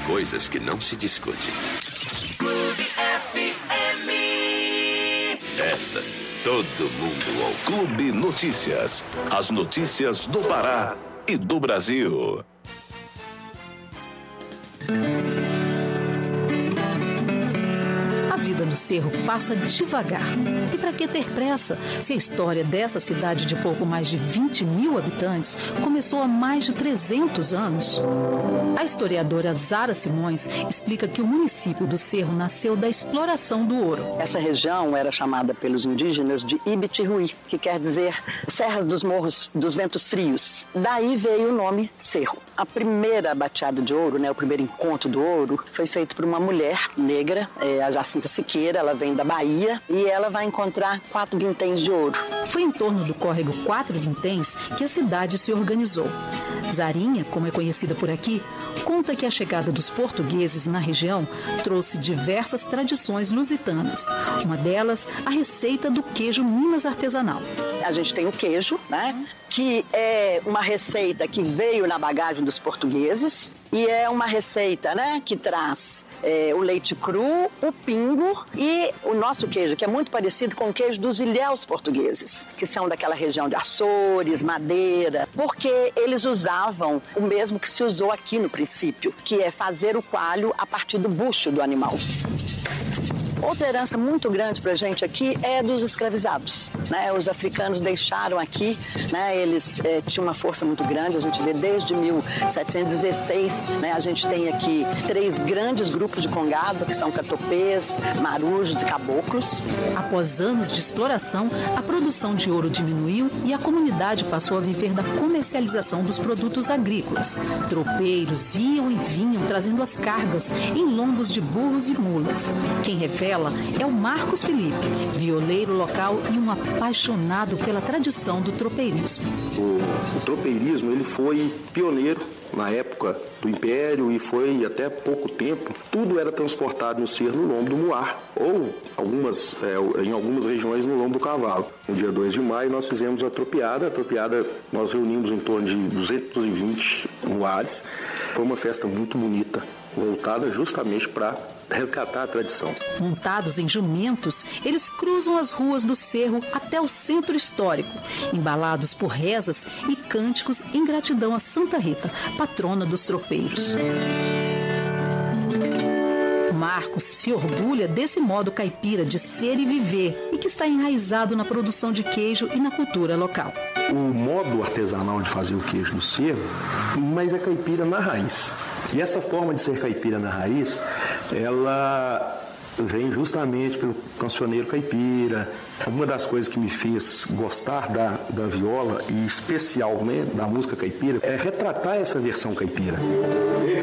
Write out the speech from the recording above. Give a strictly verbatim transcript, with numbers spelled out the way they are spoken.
coisas que não se discute. Clube F M. Esta, todo mundo ouve. Clube Notícias. As notícias do Pará e do Brasil. A vida no Cerro passa devagar. E para que ter pressa, se a história dessa cidade de pouco mais de vinte mil habitantes começou há mais de trezentos anos? A historiadora Zara Simões explica que o município do Cerro nasceu da exploração do ouro. Essa região era chamada pelos indígenas de Ibitiruí, que quer dizer Serras dos Morros dos Ventos Frios. Daí veio o nome Cerro. A primeira bateada de ouro, né, o primeiro encontro do ouro, foi feito por uma mulher negra, é, a Jacinta Siqueira. Ela vem da Bahia e ela vai encontrar quatro vinténs de ouro. Foi em torno do córrego Quatro Vinténs que a cidade se organizou. Zarinha, como é conhecida por aqui, conta que a chegada dos portugueses na região trouxe diversas tradições lusitanas. Uma delas, a receita do queijo Minas artesanal. A gente tem o queijo, né, que é uma receita que veio na bagagem dos portugueses e é uma receita, né, que traz é, o leite cru, o pingo e o nosso queijo, que é muito parecido com o queijo dos ilhéus portugueses, que são daquela região de Açores, Madeira, porque eles usavam o mesmo que se usou aqui no princípio, que é fazer o coalho a partir do bucho do animal. Outra herança muito grande para a gente aqui é dos escravizados, né? Os africanos deixaram aqui, né? Eles é, tinham uma força muito grande, a gente vê desde mil setecentos e dezesseis, né? A gente tem aqui três grandes grupos de congado, que são catopês, marujos e caboclos. Após anos de exploração, a produção de ouro diminuiu e a comunidade passou a viver da comercialização dos produtos agrícolas. Tropeiros iam e vinham trazendo as cargas em lombos de burros e mulas. Quem revela é o Marcos Felipe, violeiro local e um apaixonado pela tradição do tropeirismo. O, o tropeirismo ele foi pioneiro na época do Império e foi até pouco tempo. Tudo era transportado no cerro no lombo do muar ou algumas, é, em algumas regiões no lombo do cavalo. No dia dois de maio nós fizemos a tropeada. A tropeada nós reunimos em torno de duzentos e vinte muares. Foi uma festa muito bonita, voltada justamente para resgatar a tradição. Montados em jumentos, eles cruzam as ruas do Cerro até o centro histórico, embalados por rezas e cânticos em gratidão a Santa Rita, patrona dos tropeiros. Marcos se orgulha desse modo caipira de ser e viver e que está enraizado na produção de queijo e na cultura local. O modo artesanal de fazer o queijo do cerro, mas é caipira na raiz. E essa forma de ser caipira na raiz, ela vem justamente pelo cancioneiro caipira. Uma das coisas que me fez gostar da, da viola, e especialmente da música caipira, é retratar essa versão caipira.